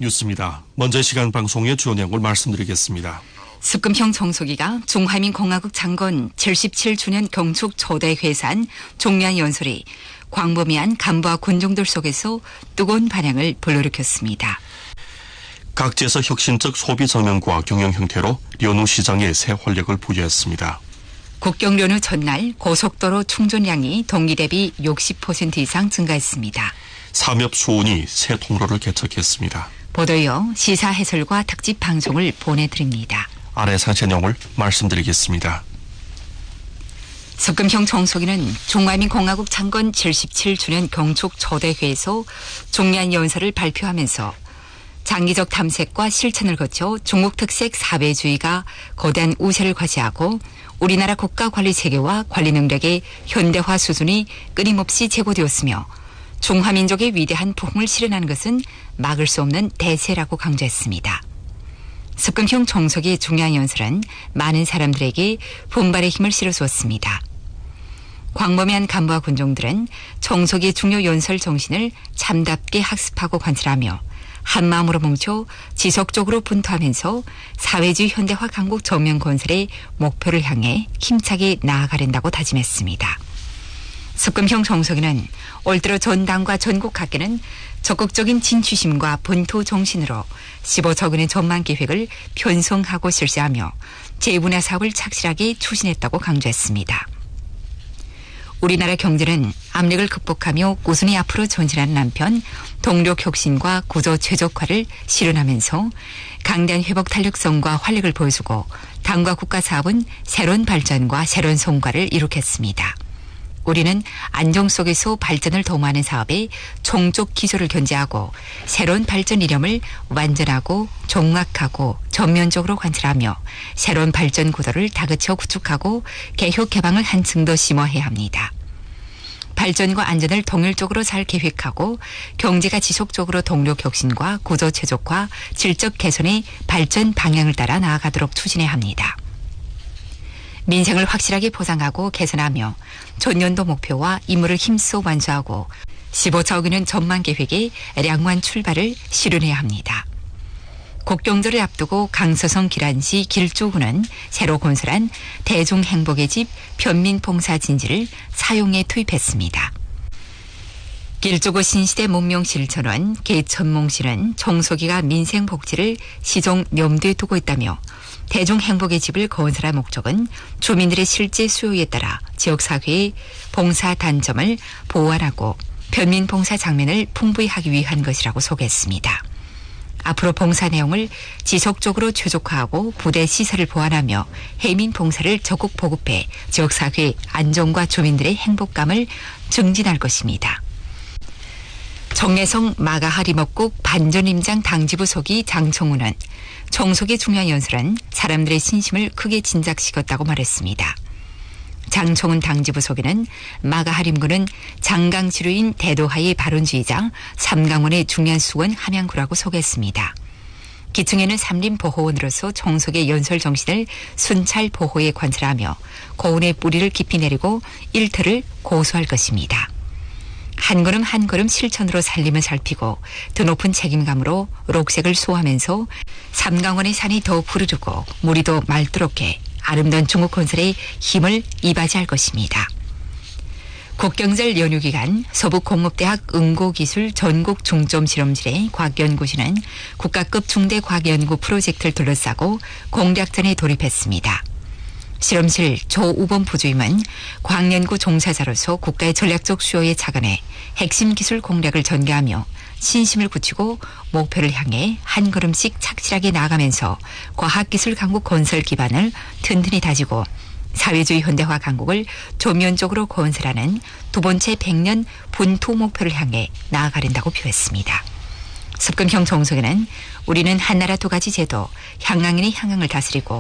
뉴스입니다. 먼저 시간 방송의 주요 내용을 말씀드리겠습니다. 습금형 정석이가 중화민공화국 창건 77주년 경축 초대 회산 종려한 연설이 광범위한 간부와 군중들 속에서 뜨거운 반향을 불러일으켰습니다. 각지에서 혁신적 소비 성향과 경영 형태로 련우 시장에 새 활력을 부여했습니다. 국경 련우 전날 고속도로 충전량이 동기 대비 60% 이상 증가했습니다. 삼엽 수온이 새 통로를 개척했습니다. 보도요, 시사 해설과 특집 방송을 보내드립니다. 아래 상세 내용을 말씀드리겠습니다. 습금형 정석이는 중화민공화국 창건 77주년 경축 초대회에서 종려한 연설을 발표하면서 장기적 탐색과 실천을 거쳐 중국 특색 사회주의가 거대한 우세를 과시하고 우리나라 국가관리 체계와 관리 능력의 현대화 수준이 끊임없이 제고되었으며 중화민족의 위대한 부흥을 실현하는 것은 막을 수 없는 대세라고 강조했습니다. 습금형 정석의 중요한 연설은 많은 사람들에게 분발의 힘을 실어주었습니다. 광범위한 간부와 군종들은 정석의 중요 연설 정신을 참답게 학습하고 관찰하며 한마음으로 뭉쳐 지속적으로 분투하면서 사회주의 현대화 강국 전면 건설의 목표를 향해 힘차게 나아가린다고 다짐했습니다. 습금형 정석이는 올 들어 전당과 전국 각계는 적극적인 진취심과 분투 정신으로 15조근의 전망 계획을 편성하고 실시하며 재분야 사업을 착실하게 추진했다고 강조했습니다. 우리나라 경제는 압력을 극복하며 꾸준히 앞으로 전진하는 한편 동력 혁신과 구조 최적화를 실현하면서 강대한 회복 탄력성과 활력을 보여주고 당과 국가 사업은 새로운 발전과 새로운 성과를 이룩했습니다. 우리는 안정 속에서 발전을 도모하는 사업에 총적 기조를 견제하고 새로운 발전 이념을 완전하고 종막하고 전면적으로 관찰하며 새로운 발전 구도를 다그쳐 구축하고 개혁 개방을 한층 더 심화해야 합니다. 발전과 안전을 동일적으로 잘 계획하고 경제가 지속적으로 동력 혁신과 구조 최적화, 질적 개선의 발전 방향을 따라 나아가도록 추진해야 합니다. 민생을 확실하게 보장하고 개선하며 전년도 목표와 임무를 힘써 완수하고 15조근은 전망 계획의 량완 출발을 실현해야 합니다. 국경절을 앞두고 강서성 기란시 길조군은 새로 건설한 대중행복의 집 변민봉사진지를 사용에 투입했습니다. 길조구 신시대 문명실천원 개천몽실은 정석이가 민생복지를 시종 염두에 두고 있다며 대중행복의 집을 건설할 목적은 주민들의 실제 수요에 따라 지역사회의 봉사단점을 보완하고 변민봉사 장면을 풍부히 하기 위한 것이라고 소개했습니다. 앞으로 봉사 내용을 지속적으로 최적화하고 부대 시설을 보완하며 해민 봉사를 적극 보급해 지역사회 안정과 주민들의 행복감을 증진할 것입니다. 정례성 마가하리목국 반전임장 당지부 서기 장청우는 정석의 중요한 연설은 사람들의 신심을 크게 진작시켰다고 말했습니다. 장청운 당지부 서기는 마가하림군은 장강지류인 대도하의 발원주의자 삼강원의 중요한 수원 함양구라고 소개했습니다. 기층에는 삼림보호원으로서 정석의 연설 정신을 순찰 보호에 관찰하며 고운의 뿌리를 깊이 내리고 일터를 고수할 것입니다. 한 걸음 한 걸음 실천으로 살림을 살피고 드높은 책임감으로 록색을 소화하면서 삼강원의 산이 더 푸르르고 물이 더 맑도록해 아름다운 중국 건설의 힘을 이바지할 것입니다. 국경절 연휴 기간 서북공업대학 응고기술 전국 중점실험실의 과학연구실은 국가급 중대 과학연구 프로젝트를 둘러싸고 공략전에 돌입했습니다. 실험실 조우범 부주임은 과학연구 종사자로서 국가의 전략적 수요에 착안해 핵심 기술 공략을 전개하며 신심을 굳히고 목표를 향해 한 걸음씩 착실하게 나아가면서 과학기술 강국 건설 기반을 튼튼히 다지고 사회주의 현대화 강국을 전면적으로 건설하는 두 번째 100년 분투 목표를 향해 나아가린다고 표했습니다. 습금형 정석에는 우리는 한나라 두 가지 제도, 향강인의 향강을 다스리고